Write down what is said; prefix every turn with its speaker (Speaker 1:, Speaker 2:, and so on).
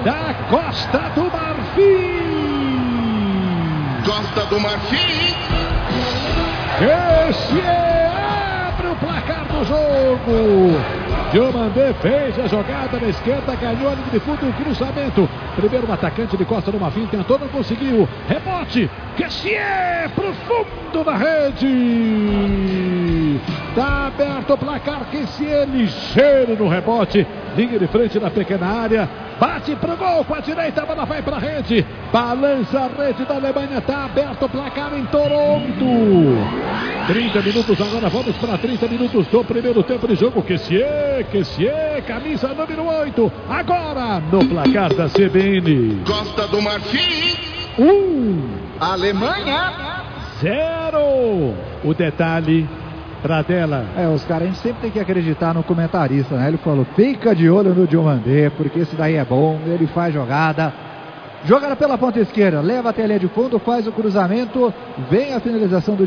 Speaker 1: da Costa do Marfim.
Speaker 2: Costa do Marfim.
Speaker 1: Esse abre o placar do jogo. Diomandé fez a jogada na esquerda, ganhou a linha de fundo, o cruzamento. Primeiro o atacante de Costa do Marfim tentou, não conseguiu. Rebote, Kessié pro fundo da rede. Tá aberto o placar, Kessié ligeiro no rebote. Linha de frente na pequena área. Bate pro gol com a direita, a bola vai pra rede. Balança a rede da Alemanha, tá aberto o placar em Toronto. 30 minutos agora, vamos para 30 minutos do primeiro tempo de jogo. Kessié, camisa número 8. Agora no placar da CBN.
Speaker 2: Costa do Marfim.
Speaker 3: Alemanha
Speaker 1: 0. O detalhe pra dela.
Speaker 4: Os caras, a gente sempre tem que acreditar no comentarista, né? Ele falou, fica de olho no Diomandé, porque esse daí é bom, ele faz jogada. Jogada pela ponta esquerda, leva até a linha de fundo, faz o cruzamento, vem a finalização do